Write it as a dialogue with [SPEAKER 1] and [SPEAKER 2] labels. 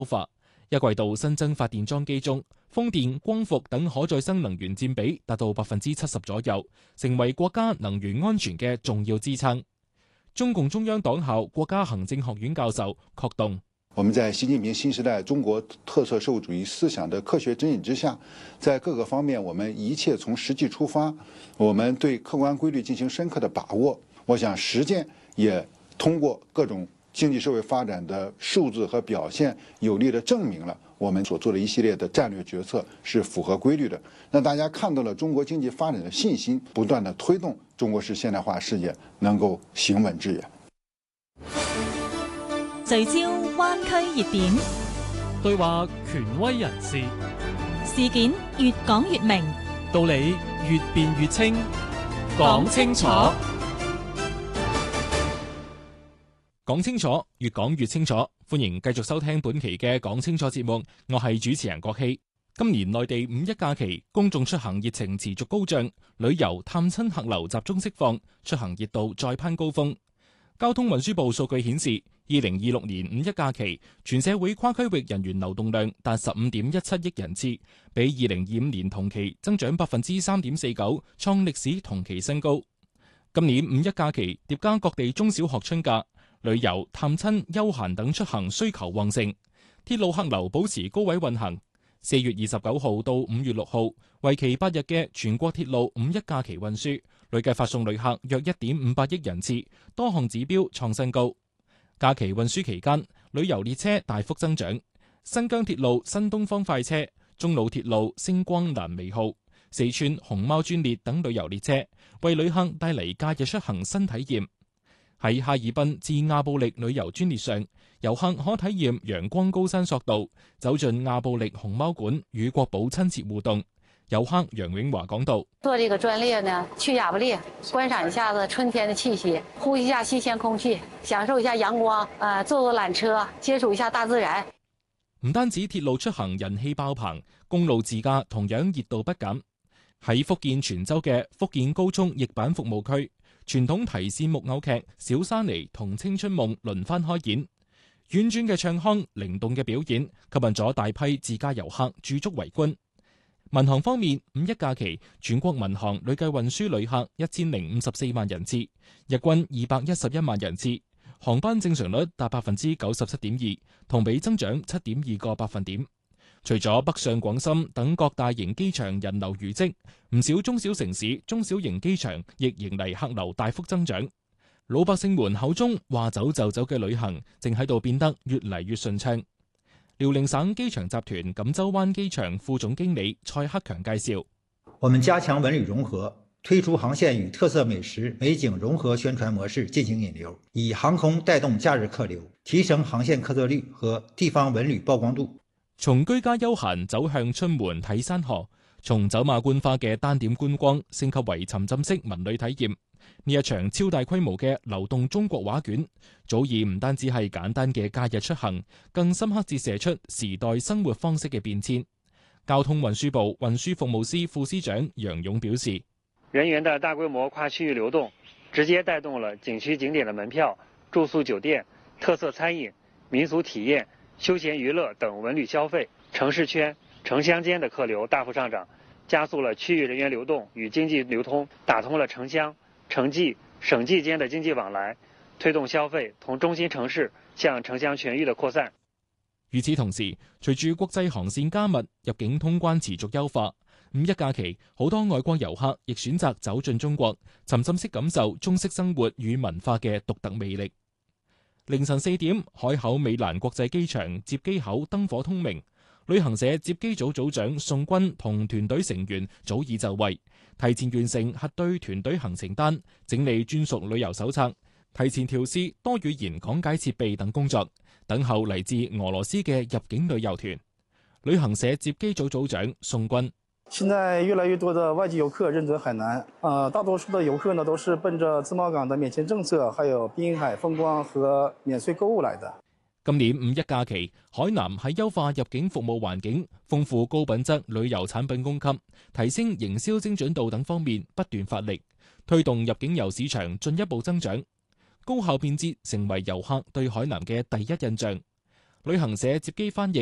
[SPEAKER 1] 化。一季度新增發電裝機中，風電、光伏等可再生能源佔比達到70%左右，成為國家能源安全嘅重要支撐。中共中央黨校國家行政學院教授郝棟：
[SPEAKER 2] 我們在習近平新時代中國特色社會主義思想的科學指引之下，在各個方面我們一切從實際出發，我們對客觀規律進行深刻的把握。我想實踐也通過各種經濟社會發展的數字和表現，有力地證明了我們所做的一系列的戰略決策是符合規律的。讓大家看到了中國經濟發展的信心，不斷地推動中國式現代化事業能夠行穩致遠。
[SPEAKER 3] 聚焦灣區熱點，
[SPEAKER 4] 對話權威人士，
[SPEAKER 3] 事件越講越明，
[SPEAKER 4] 道理越辯越清，
[SPEAKER 3] 講清楚。
[SPEAKER 1] 講清楚，越講越清楚。歡迎繼續收聽本期嘅講清楚節目，我係主持人郭希。今年內地五一假期，公眾出行熱情持續高漲，旅遊探親客流集中釋放，出行熱度再攀高峰。交通運輸部數據顯示，2026年五一假期全社會跨區域人員流動量達15.17億人次，比2025年同期增長3.49%，創歷史同期新高。今年五一假期疊加各地中小學春假，旅遊、探親、休閒等出行需求旺盛，鐵路客流保持高位運行。4月29號到5月6號，為期8日嘅全國鐵路五一假期運輸，累計發送旅客約1.58億人次，多項指標創新高。假期運輸期間，旅遊列車大幅增長，新疆鐵路新東方快車、中老鐵路星光南微號、四川熊貓專列等旅遊列車，為旅客帶嚟假日出行新體驗。喺哈爾濱至亞布力旅遊專列上，遊客可體驗陽光高山索道，走進亞布力熊貓館與國寶親切互動。遊客楊永華講道：
[SPEAKER 5] 坐這個專列呢，去亞布力觀賞一下子春天的氣息，呼吸一下新鮮空氣，享受一下陽光，坐纜車，接觸一下大自然。
[SPEAKER 1] 唔單止鐵路出行人氣爆棚，公路自駕同樣熱度不減。喺福建泉州嘅福建高速翼板服務區，傳統提線木偶劇《小沙尼》同《青春夢》輪番開演，婉轉嘅唱腔、靈動嘅表演，吸引咗大批自駕遊客駐足圍觀。民航方面，五一假期全國民航累計運輸旅客1054萬人次，日均211萬人次，航班正常率達97.2%，同比增長7.2個百分點。除咗北上廣深等各大型機場人流如織，唔少中小城市、中小型機場亦迎嚟客流大幅增長。老百姓們口中話走就走嘅旅行，正喺度變得越嚟越順暢。遼寧省機場集團錦州灣機場副總經理蔡克強介紹：
[SPEAKER 6] 我們加強文旅融合，推出航線與特色美食、美景融合宣傳模式進行引流，以航空帶動假日客流，提升航線客座率和地方文旅曝光度。
[SPEAKER 1] 從居家休閒走向春門睇山河，從走馬觀花嘅單點觀光升級為沉浸式文旅體驗。呢一場超大規模嘅流動中國畫卷，早已唔單止係簡單嘅假日出行，更深刻折射出時代生活方式嘅變遷。交通運輸部運輸服務司副司長楊勇表示：
[SPEAKER 7] 人員的大規模跨區域流動，直接帶動了景區景點的門票、住宿酒店、特色餐飲、民俗體驗、休閒娛樂等文旅消費，城市圈、城鄉間的客流大幅上漲，加速了區域人員流動與經濟流通，打通了城鄉、城際、省際間的經濟往來，推動消費從中心城市向城鄉全域的擴散。
[SPEAKER 1] 與此同時，隨住國際航線加密，入境通關持續優化，五一假期好多外國遊客亦選擇走進中國，沉浸式感受中式生活與文化嘅獨特魅力。凌晨4點，海口美蘭國際機場接機口燈火通明，旅行社接機組組長宋軍同團隊成員早已就位，提前完成核對團隊行程單、整理專屬旅遊手冊、提前調試多語言講解設備等工作，等候嚟自俄羅斯嘅入境旅遊團。旅行社接機組組長宋軍：
[SPEAKER 8] 現在越來越多的外籍遊客認準海南，大多數的遊客呢都是奔着自貿港的免簽政策，還有濱海風光和免稅購物來的。
[SPEAKER 1] 今年五一假期，海南喺優化入境服務環境、豐富高品質旅遊產品供給、提升營銷精準度等方面不斷發力，推動入境遊市場進一步增長，高效便捷成為遊客對海南嘅第一印象。 旅行社接機翻譯。